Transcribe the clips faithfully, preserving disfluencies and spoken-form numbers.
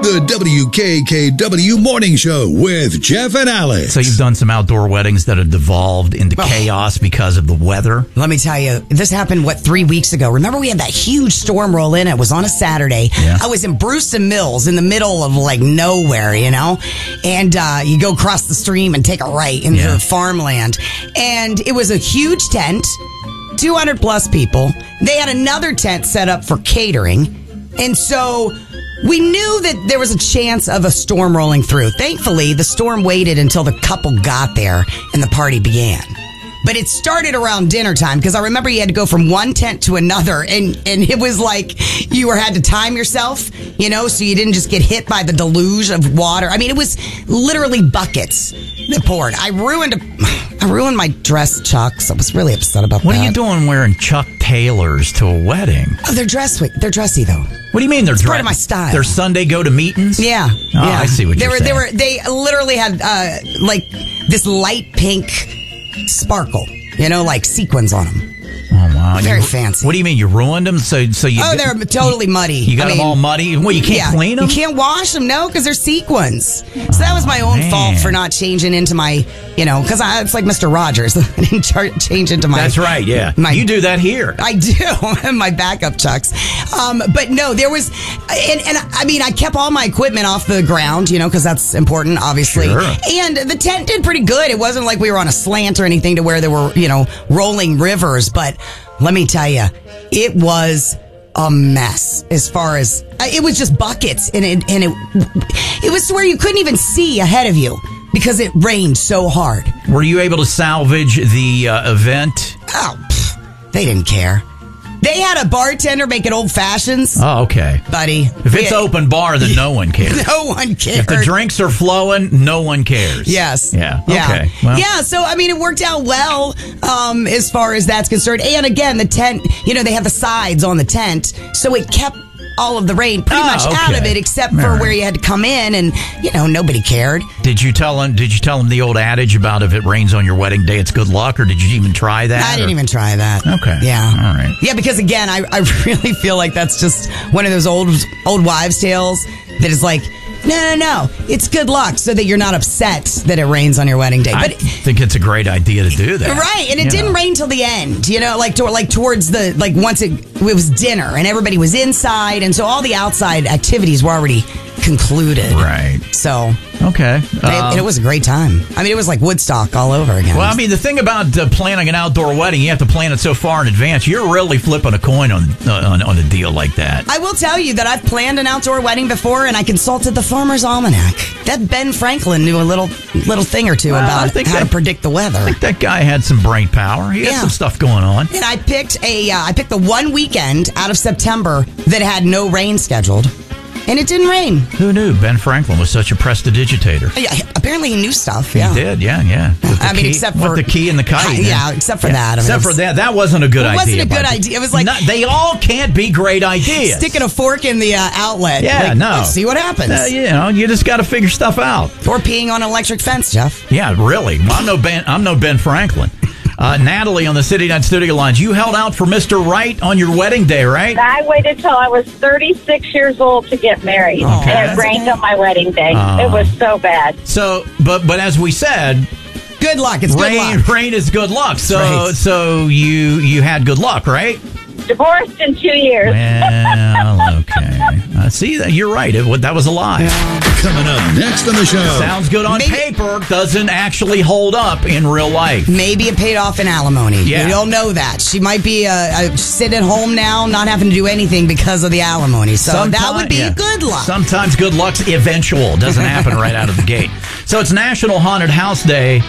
The W K K W Morning Show with Jeff and Alex. So you've done some outdoor weddings that have devolved into Oh. chaos because of the weather? Let me tell you, this happened, what, three weeks ago. Remember we had that huge storm roll in? It was on a Saturday. Yeah. I was in Brewston Mills in the middle of, like, nowhere, you know? And uh, you go across the stream and take a right into Yeah. farmland. And it was a huge tent, two hundred plus people. They had another tent set up for catering. And so we knew that there was a chance of a storm rolling through. Thankfully, the storm waited until the couple got there and the party began. But it started around dinner time because I remember you had to go from one tent to another, and, and it was like you were had to time yourself, you know, so you didn't just get hit by the deluge of water. I mean, it was literally buckets that poured. I ruined I ruined my dress chucks. I was really upset about What that. are you doing wearing Chuck Taylors to a wedding? Oh, they're dress they're dressy though. What do you mean they're It's dre- part of my style. They're Sunday go to meetings? Yeah. Oh, yeah. I see what they you're were, saying. They were. They literally had uh, like this light pink sparkle, you know, like sequins on them. Oh, wow. Very You- fancy. What do you mean? You ruined them? So, so you Oh, they're totally muddy. You got I them mean, all muddy? Well, you can't yeah, clean them? You can't wash them, no, because they're sequins. So that was my own man. fault for not changing into my, you know, because it's like Mister Rogers. I didn't char- change into my. That's right, yeah. My, you do that here. I do. My backup chucks. Um, but no, there was, and, and I mean, I kept all my equipment off the ground, you know, because that's important, obviously. Sure. And the tent did pretty good. It wasn't like we were on a slant or anything to where there were, you know, rolling rivers. But let me tell you, it was a mess as far as it was just buckets, and it and it it was to where you couldn't even see ahead of you because it rained so hard. Were you able to salvage the uh, event? Oh, pff, they didn't care. They had a bartender making old fashions. Oh, okay. Buddy. If it's We- open bar, then no one cares. No one cares. If the drinks are flowing, no one cares. Yes. Yeah. Yeah. Okay. Well, yeah. So, I mean, it worked out well um, as far as that's concerned. And again, the tent, you know, they have the sides on the tent. So it kept all of the rain pretty Oh, much out okay. of it, except All for right. where you had to come in, and, you know, nobody cared. Did you tell him? Did you tell him the old adage about if it rains on your wedding day, it's good luck, or did you even try that? I didn't or? even try that. Okay. Yeah. All right. Yeah, because again, I, I really feel like that's just one of those old old wives' tales that is like, no, no, no, it's good luck, so that you're not upset that it rains on your wedding day. I But think it's a great idea to do that. right, and it You didn't know. rain till the end. You know, like to, like towards the like once it it was dinner and everybody was inside, and so all the outside activities were already concluded. Right. So Okay. it, Um, and it was a great time. I mean, it was like Woodstock all over again. Well, I mean, the thing about uh, planning an outdoor wedding, you have to plan it so far in advance. You're really flipping a coin on uh, on, on a deal like that. I will tell you that I've planned an outdoor wedding before, and I consulted the Farmer's Almanac. That Ben Franklin knew a little little thing or two Well, I about think how that- to predict the weather. I think that guy had some brain power. He had Yeah. some stuff going on. And I picked a uh, I picked the one weekend out of September that had no rain scheduled, and it didn't rain. Who knew Ben Franklin was such a prestidigitator? Yeah, apparently he knew stuff. He Yeah. did, yeah, yeah. With the I mean, key- except with for the key and the kite. Yeah, except for that. I mean, except it for was- that, that wasn't a good It idea. wasn't a good buddy. idea. It was like- Not- they all can't be great ideas. Sticking a fork in the uh, outlet. Yeah, Like, no. let's see what happens. Uh, you know, you just got to figure stuff out. Or peeing on an electric fence, Jeff. Yeah, really. Well, I'm no Ben. I'm no Ben Franklin. Uh, Natalie on the City Night Studio lines. You held out for Mister Right on your wedding day, right? I waited till I was thirty-six years old to get married, Okay. and it rained on my wedding day. Oh. It was so bad. So, but but as we said, Good luck. It's rain good luck. rain is good luck. So Right. so you you had good luck, right? Divorced in two years. Well, okay. Uh, see, that you're right. It, that was a lie. Coming up next on the show. Sounds good on Maybe- paper, doesn't actually hold up in real life. Maybe it paid off in alimony. Yeah. We don't know that. She might be uh, uh, sitting at home now, not having to do anything because of the alimony. So that Sometime- would be yeah. good luck. Sometimes good luck's eventual. Doesn't happen right out of the gate. So it's National Haunted House Day.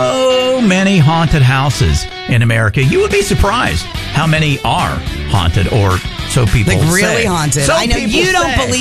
So many haunted houses in America. You would be surprised how many are haunted, or so people Like really say. haunted. So I know people you don't say. believe